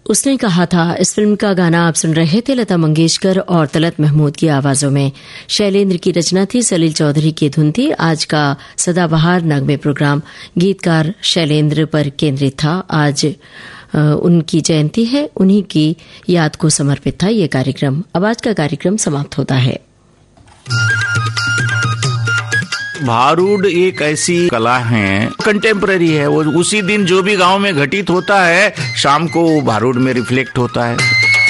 उसने कहा था। इस फिल्म का गाना आप सुन रहे थे लता मंगेशकर और तलत महमूद की आवाजों में। शैलेंद्र की रचना थी, सलील चौधरी की धुन थी। आज का सदाबहार नगमे प्रोग्राम गीतकार शैलेंद्र पर केंद्रित था। आज उनकी जयंती है, उन्हीं की याद को समर्पित था ये कार्यक्रम। अब आज का कार्यक्रम समाप्त होता है। भारूड एक ऐसी कला है, कंटेम्पररी है। वो उसी दिन जो भी गांव में घटित होता है, शाम को भारूड में रिफ्लेक्ट होता है।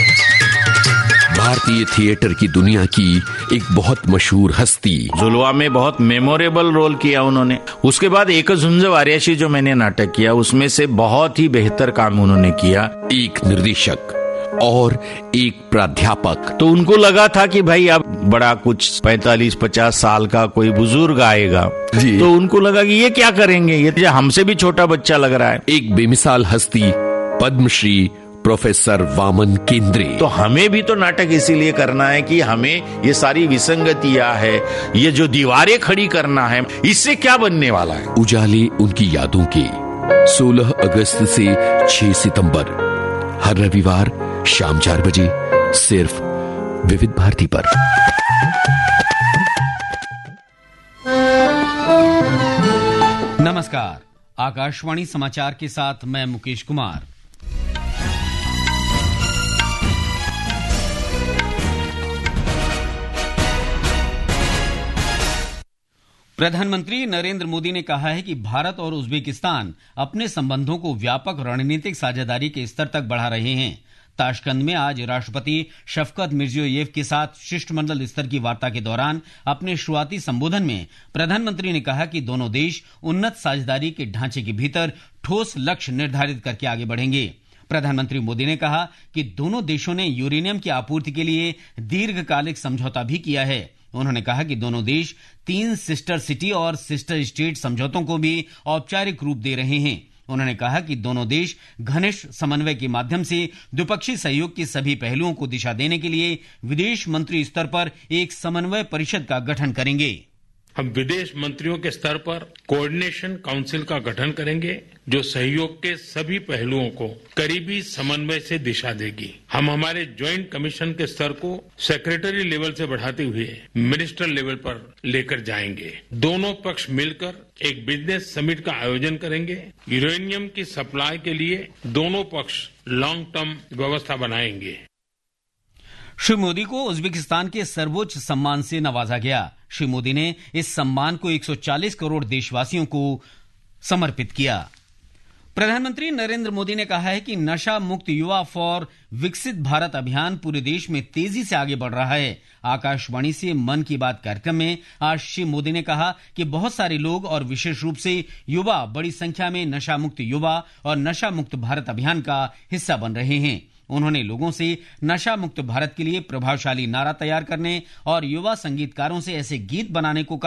भारतीय थिएटर की दुनिया की एक बहुत मशहूर हस्ती, जुलवा में बहुत मेमोरेबल रोल किया उन्होंने। उसके बाद एक झुंझ वारियाशी जो मैंने नाटक किया, उसमें से बहुत ही बेहतर काम उन्होंने किया। एक निर्देशक और एक प्राध्यापक। तो उनको लगा था कि भाई अब बड़ा कुछ 45-50 साल का कोई बुजुर्ग आएगा जी। तो उनको लगा कि ये क्या करेंगे, ये हमसे भी छोटा बच्चा लग रहा है। एक बेमिसाल हस्ती, पद्मश्री प्रोफेसर वामन केंद्रे। तो हमें भी तो नाटक इसीलिए करना है कि हमें ये सारी विसंगतियां है, ये जो दीवारें खड़ी करना है, इससे क्या बनने वाला है। उजाले उनकी यादों के 16 अगस्त से 6 सितंबर हर रविवार शाम 4 बजे सिर्फ विविध भारती पर। नमस्कार, आकाशवाणी समाचार के साथ मैं मुकेश कुमार। प्रधानमंत्री नरेंद्र मोदी ने कहा है कि भारत और उज्बेकिस्तान अपने संबंधों को व्यापक रणनीतिक साझेदारी के स्तर तक बढ़ा रहे हैं। ताशकंद में आज राष्ट्रपति शफकत मिर्जियोयेव के साथ शिष्टमंडल स्तर की वार्ता के दौरान अपने शुरुआती संबोधन में प्रधानमंत्री ने कहा कि दोनों देश उन्नत साझेदारी के ढांचे के भीतर ठोस लक्ष्य निर्धारित करके आगे बढ़ेंगे। प्रधानमंत्री मोदी ने कहा कि दोनों देशों ने यूरेनियम की आपूर्ति के लिए दीर्घकालिक समझौता भी किया है। उन्होंने कहा कि दोनों देश 3 सिस्टर सिटी और सिस्टर स्टेट समझौतों को भी औपचारिक रूप दे रहे हैं। उन्होंने कहा कि दोनों देश घनिष्ठ समन्वय के माध्यम से द्विपक्षीय सहयोग के सभी पहलुओं को दिशा देने के लिए विदेश मंत्री स्तर पर एक समन्वय परिषद का गठन करेंगे। हम विदेश मंत्रियों के स्तर पर कोऑर्डिनेशन काउंसिल का गठन करेंगे, जो सहयोग के सभी पहलुओं को करीबी समन्वय से दिशा देगी। हम हमारे ज्वाइंट कमीशन के स्तर को सेक्रेटरी लेवल से बढ़ाते हुए मिनिस्टर लेवल पर लेकर जाएंगे। दोनों पक्ष मिलकर एक बिजनेस समिट का आयोजन करेंगे। यूरेनियम की सप्लाई के लिए दोनों पक्ष लॉन्ग टर्म व्यवस्था बनाएंगे। श्री मोदी को उज्बेकिस्तान के सर्वोच्च सम्मान से नवाजा गया। श्री मोदी ने इस सम्मान को 140 करोड़ देशवासियों को समर्पित किया। प्रधानमंत्री नरेंद्र मोदी ने कहा है कि नशा मुक्त युवा फॉर विकसित भारत अभियान पूरे देश में तेजी से आगे बढ़ रहा है। आकाशवाणी से मन की बात कार्यक्रम में आज श्री मोदी ने कहा कि बहुत सारे लोग और विशेष रूप से युवा बड़ी संख्या में नशा मुक्त युवा और नशा मुक्त भारत अभियान का हिस्सा बन रहे हैं। उन्होंने लोगों से नशा मुक्त भारत के लिए प्रभावशाली नारा तैयार करने और युवा संगीतकारों से ऐसे गीत बनाने को कहा